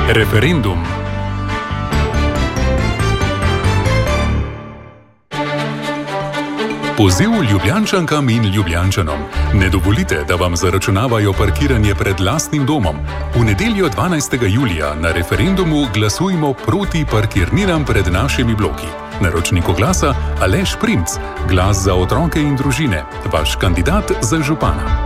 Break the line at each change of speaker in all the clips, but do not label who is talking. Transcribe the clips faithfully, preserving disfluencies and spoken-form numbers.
Referendum. Poziv Ljubljančankam in Ljubljančanom. Ne dovolite, da vam zaračunavajo parkiranje pred lastnim domom. V nedeljo dvanajstega julija na referendumu glasujmo proti parkirninam pred našimi bloki. Naročnik oglasa Aleš Primc, Glas za otroke in družine, vaš kandidat za župana.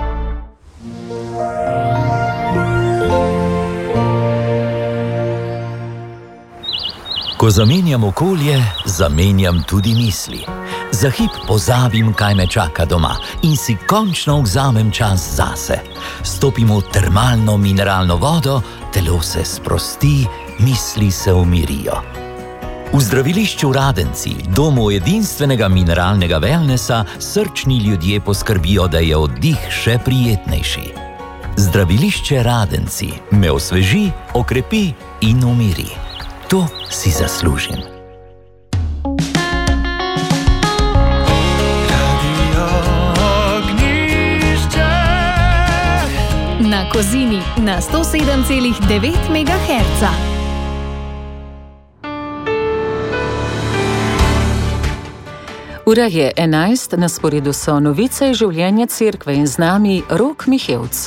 Ko zamenjam okolje, zamenjam tudi misli. Za hip pozabim, kaj me čaka doma in si končno vzamem čas zase. Stopim v termalno mineralno vodo, telo se sprosti, misli se umirijo. V zdravilišču Radenci, domu edinstvenega mineralnega wellnessa, srčni ljudje poskrbijo, da je oddih še prijetnejši. Zdravilišče Radenci me osveži, okrepi in umiri. To si zaslužim.
Na Kozini na sto sedem celih devet megaherca.
Ura je enajst, na sporedu so novice življenja cerkve in z nami Rok Mihevc.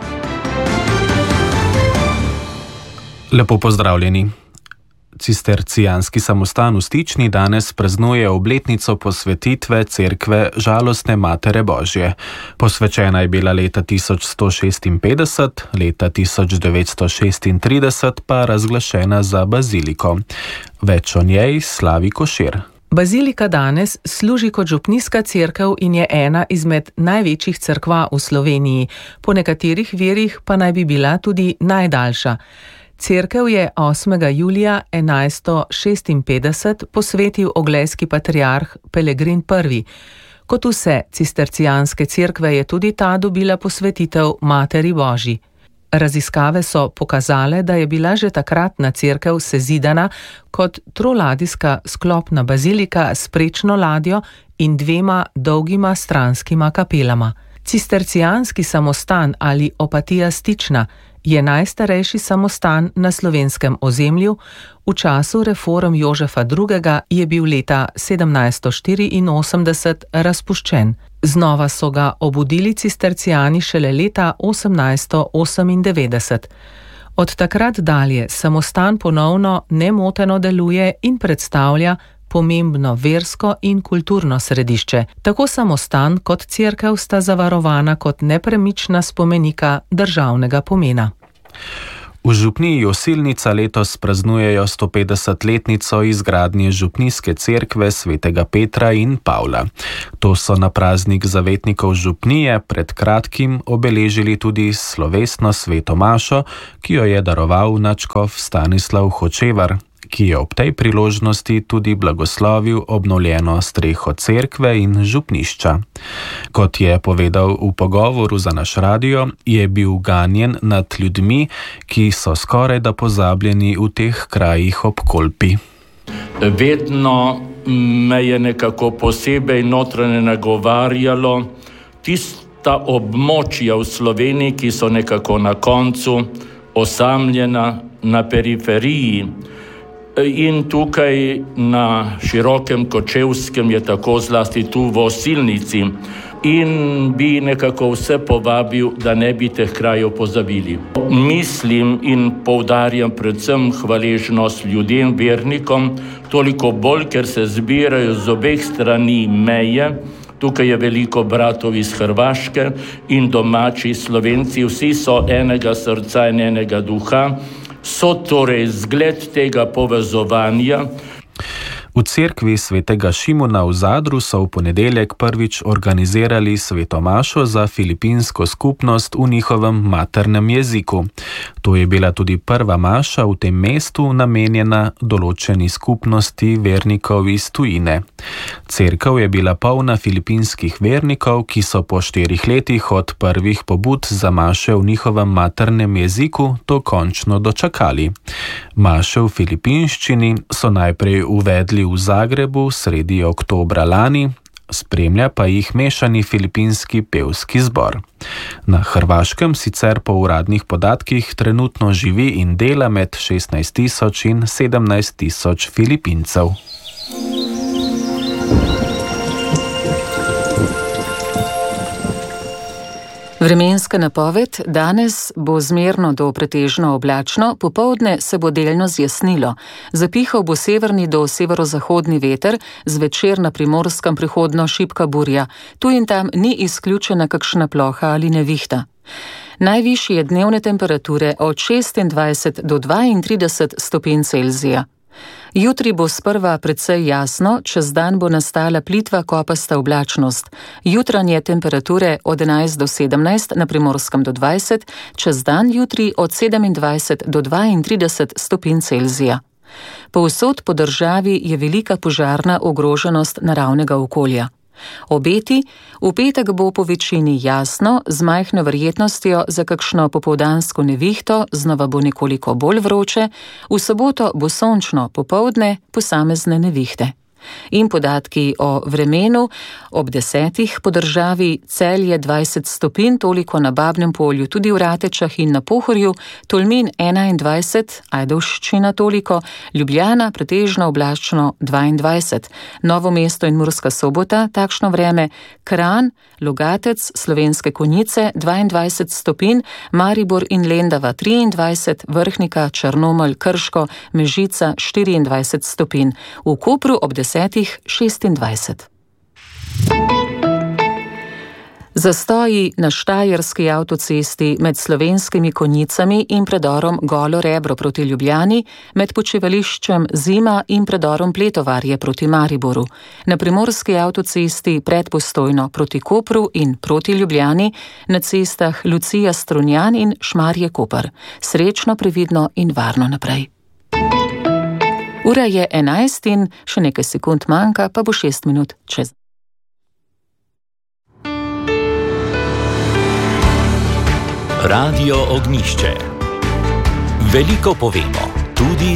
Lepo pozdravljeni. Cistercijanski samostan v Stični danes praznuje obletnico posvetitve cerkve Žalostne Matere Božje. Posvečena je bila leta tisoč sto šestinpetdeset, leta tisoč devetsto šestintrideset pa razglašena za baziliko. Več o njej Slavi Košir.
Bazilika danes služi kot župnijska cerkev in je ena izmed največjih cerkva v Sloveniji, po nekaterih virih pa naj bi bila tudi najdaljša. Cerkev je osmega julija enajststo šestinpetdeset posvetil oglejski patriarh Pelegrin prvi. Kot vse cistercijanske cerkve je tudi ta dobila posvetitev Materi Božji. Raziskave so pokazale, da je bila že takratna cerkev sezidana kot troladijska sklopna bazilika s prečno ladjo in dvema dolgima stranskima kapelama. Cistercijanski samostan ali Opatija Stična je najstarejši samostan na slovenskem ozemlju. V času reform Jožefa drugega je bil leta sedemnajststo štiriinosemdeset razpuščen. Znova so ga obudili cistercijani šele leta osemnajststo osemindevetdeset. Od takrat dalje samostan ponovno nemoteno deluje in predstavlja pomembno versko in kulturno središče. Tako samostan kot cerkev sta zavarovana kot nepremična spomenika državnega pomena.
V župniji Osilnica letos praznujejo stopetdesetletnico izgradnje župnijske cerkve svetega Petra in Pavla. To so na praznik zavetnikov župnije pred kratkim obeležili tudi slovesno sveto mašo, ki jo je daroval nadškof Stanislav Hočevar, ki je ob tej priložnosti tudi blagoslovil obnovljeno streho cerkve in župnišča. Kot je povedal v pogovoru za naš radio, je bil ganjen nad ljudmi, ki so skoraj da pozabljeni v teh krajih ob Kolpi.
Vedno me je nekako posebej notranje nagovarjalo tista območja v Sloveniji, ki so nekako na koncu osamljena na periferiji. In tukaj na širokem Kočevskem je tako zlasti tu v Osilnici. In bi nekako vse povabil, da ne bi teh krajev pozabili. Mislim in poudarjam predvsem hvaležnost ljudem, vernikom, toliko bolj, ker se zbirajo z obeh strani meje. Tukaj je veliko bratov iz Hrvaške in domači Slovenci, vsi so enega srca in enega duha. So torej zgled tega povezovanja.
V cerkvi svetega Šimona v Zadru so v ponedeljek prvič organizirali svetomašo za filipinsko skupnost v njihovem maternem jeziku. To je bila tudi prva maša v tem mestu namenjena določeni skupnosti vernikov iz tujine. Cerkev je bila polna filipinskih vernikov, ki so po štirih letih od prvih pobud za maše v njihovem maternem jeziku to končno dočakali. Maše v filipinščini so najprej uvedli v Zagrebu sredi oktobra lani, Spremlja pa jih mešani filipinski pevski zbor. Na Hrvaškem sicer po uradnih podatkih trenutno živi in dela med šestnajst tisoč in sedemnajst tisoč Filipincev.
Vremenska napoved: danes bo zmerno do pretežno oblačno, popoldne se bo delno zjasnilo. Zapihal bo severni do severozahodni veter, zvečer na Primorskem prihodno šibka burja. Tu in tam ni izključena kakšna ploha ali nevihta. Najvišje dnevne temperature od šestindvajset do dvaintrideset stopinj Celzija. Jutri bo sprva precej jasno, čez dan bo nastala plitva kopasta oblačnost. Jutranje temperature od enajst do sedemnajst, na Primorskem do dvajset, čez dan jutri od sedemindvajset do dvaintrideset stopinj Celzija. Povsod po državi je velika požarna ogroženost naravnega okolja. Obeti: v petek bo po večini jasno, z majhno verjetnostjo za kakšno popoldansko nevihto, znova bo nekoliko bolj vroče, v soboto bo sončno, popoldne posamezne nevihte. In podatki o vremenu: ob desetih po državi Celje dvajset stopinj, toliko na Babnem Polju, tudi v Ratečah in na Pohorju, Tolmin enaindvajset, Ajdovščina toliko, Ljubljana pretežno oblačno dvaindvajset, Novo mesto in Murska Sobota takšno vreme, Kranj, Logatec, Slovenske Konjice dvaindvajset stopinj, Maribor in Lendava triindvajset, Vrhnika, Črnomelj, Krško, Mežica štiriindvajset stopinj, v Kopru ob desetih šestindvajset. Zastoji na štajerski avtocesti med Slovenskimi Konjicami in predorom Golo Rebro proti Ljubljani, med počivališčem Zima in predorom Pletovarje proti Mariboru, na primorski avtocesti pred Postojno proti Kopru in proti Ljubljani, na cestah Lucija Strunjan in Šmarje Koper. Srečno, previdno in varno naprej. Ura je enajst in še nekaj sekund manjka, pa bo šest minut čez.
Radio Ognjišče. Veliko povemo, tudi